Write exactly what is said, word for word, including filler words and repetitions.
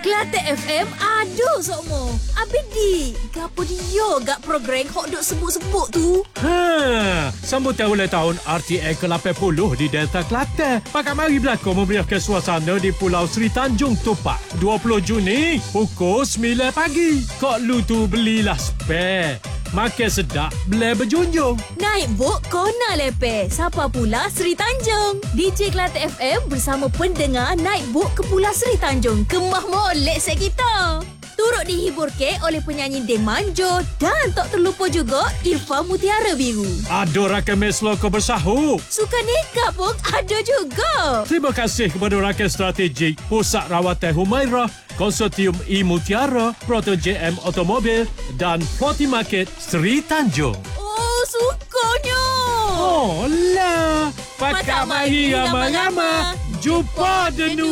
Kelate F M, aduh sokmo. Abidi, gapo dia gak program hok duk sebut-sebut tu? Ha, sambutan ulang tahun R T A ke lapan puluh di Delta Kelantan. Pakat mari berlakon memeriahkan suasana di Pulau Seri Tanjung Topak. dua puluh Juni, pukul sembilan pagi. Kok lu tu belilah spare. Makan sedap, boleh berjunjung. Naik bot kona lepe. Siapa pula Seri Tanjung? D J Kelate F M bersama pendengar naik bot ke Pulau Seri Tanjung. Kemah molek set kita. Turut dihibur ke oleh penyanyi Deng Manjo dan tak terlupa juga Irfan Mutiara Biru. Ada rakan Meslo kau bersahur. Suka nikah pun ada juga. Terima kasih kepada rakan strategik Pusat Rawatan Humairah, Konsortium E Mutiara, Proton J M Automobil dan Forty Market Seri Tanjung. Oh, sukanya. Oh lah, pakat mari ramai-ramai. Jumpa denu.